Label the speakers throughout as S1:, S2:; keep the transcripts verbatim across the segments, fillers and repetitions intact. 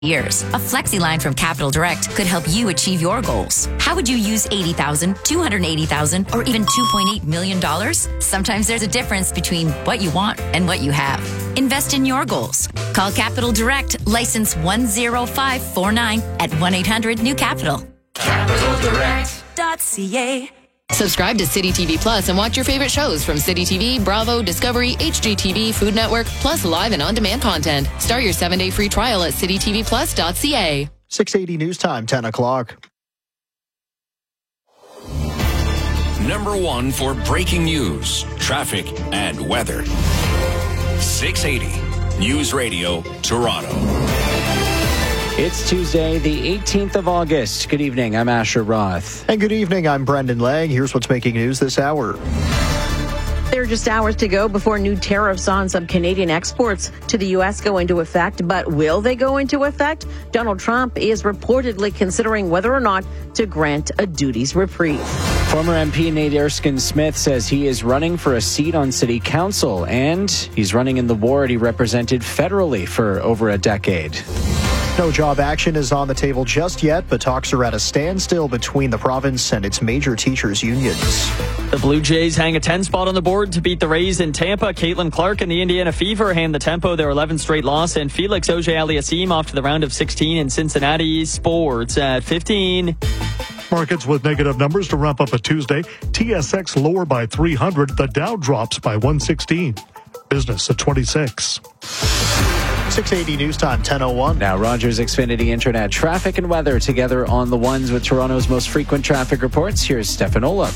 S1: years. A flexi line from Capital Direct could help you achieve your goals. How would you use eighty thousand dollars, two hundred eighty thousand dollars, or even two point eight million dollars? Sometimes there's a difference between what you want and what you have. Invest in your goals. Call Capital Direct, license one zero five four nine at one eight hundred new capital.
S2: capital direct dot c a.
S3: Subscribe to City T V Plus and watch your favorite shows from City T V, Bravo, Discovery, H G T V, Food Network, plus live and on-demand content. Start your seven-day free trial at city t v plus dot c a.
S4: six eighty News Time, ten o'clock.
S5: Number one for breaking news, traffic, and weather. six eighty News Radio, Toronto.
S6: It's Tuesday, the eighteenth of August. Good evening, I'm Asher Roth.
S4: And good evening, I'm Brendan Lang. Here's what's making news this hour.
S7: There are just hours to go before new tariffs on some Canadian exports to the U S go into effect. But will they go into effect? Donald Trump is reportedly considering whether or not to grant a duties reprieve.
S6: Former M P Nate Erskine-Smith says he is running for a seat on City Council, and he's running in the ward he represented federally for over a decade.
S4: No job action is on the table just yet, but talks are at a standstill between the province and its major teachers' unions.
S8: The Blue Jays hang a ten spot on the board to beat the Rays in Tampa. Caitlin Clark and the Indiana Fever hand the tempo their eleventh straight loss, and Felix Auger-Aliassime off to the round of sixteen in Cincinnati. Sports at fifteen.
S9: Markets with negative numbers to wrap up a Tuesday. T S X lower by three hundred. The Dow drops by one sixteen. Business at twenty-six.
S4: six eighty News Time, ten oh one.
S6: Now, Rogers Xfinity Internet traffic and weather together on the ones with Toronto's most frequent traffic reports. Here's Stefan Olaf.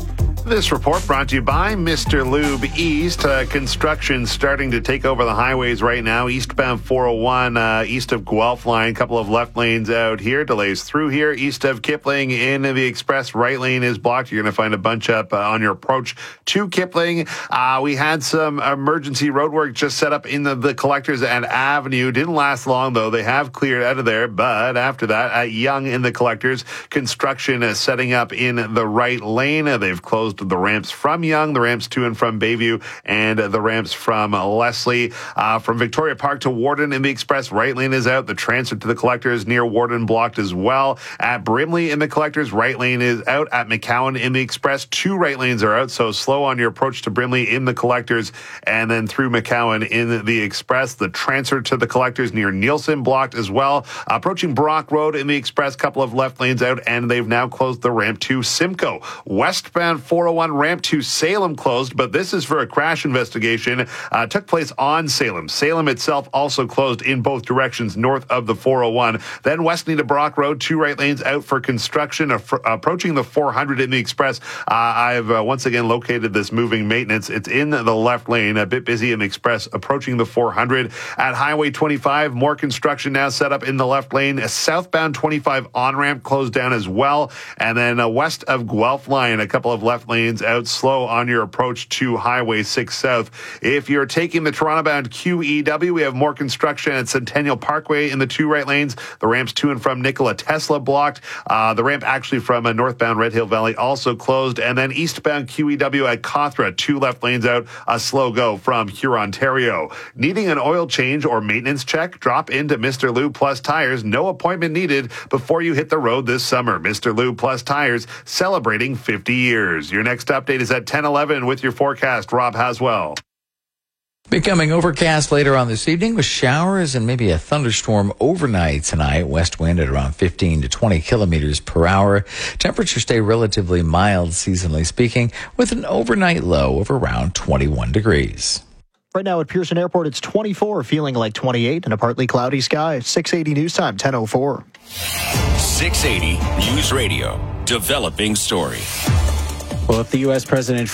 S10: This report brought to you by Mister Lube East. Uh, construction starting to take over the highways right now. Eastbound four oh one, uh, east of Guelph line. A couple of left lanes out here. Delays through here. East of Kipling in the express right lane is blocked. You're going to find a bunch up uh, on your approach to Kipling. Uh, we had some emergency roadwork just set up in the, the Collectors and Avenue. Didn't last long, though. They have cleared out of there. But after that, at Yonge in the Collectors, construction is setting up in the right lane. Uh, they've closed the ramps from Yonge, the ramps to and from Bayview, and the ramps from Leslie. Uh, from Victoria Park to Warden in the express, right lane is out. The transfer to the Collectors near Warden blocked as well. At Brimley in the Collectors, right lane is out. At McCowan in the express, two right lanes are out, so slow on your approach to Brimley in the Collectors, and then through McCowan in the express. The transfer to the Collectors near Nielsen blocked as well. Approaching Brock Road in the express, couple of left lanes out, and they've now closed the ramp to Simcoe. Westbound four oh one ramp to Salem closed, but this is for a crash investigation. Uh, took place on Salem. Salem itself also closed in both directions north of the four oh one. Then west into Brock Road, two right lanes out for construction. Uh, approaching the four hundred in the express. Uh, I've uh, once again located this moving maintenance. It's in the left lane, a bit busy in the express, approaching the four hundred. At Highway twenty-five, more construction now set up in the left lane. A southbound twenty-five on-ramp closed down as well. And then uh, west of Guelph line, a couple of left lanes out slow on your approach to Highway six South. If you're taking the Toronto-bound Q E W, we have more construction at Centennial Parkway in the two right lanes. The ramps to and from Nikola Tesla blocked. Uh, the ramp actually from a northbound Red Hill Valley also closed. And then eastbound Q E W at Cawthra, two left lanes out, a slow go from Huron, Ontario. Needing an oil change or maintenance check? Drop into Mister Lube Plus Tires. No appointment needed before you hit the road this summer. Mister Lube Plus Tires, celebrating fifty years. Your next update is at ten eleven with your forecast. Rob Haswell.
S11: Becoming overcast later on this evening with showers and maybe a thunderstorm overnight tonight. West wind at around fifteen to twenty kilometers per hour. Temperatures stay relatively mild, seasonally speaking, with an overnight low of around twenty-one degrees.
S4: Right now at Pearson Airport, it's twenty-four, feeling like twenty-eight, and a partly cloudy sky. six eighty News Time, ten oh four.
S5: six eighty News Radio, developing story.
S6: Well, if the U S president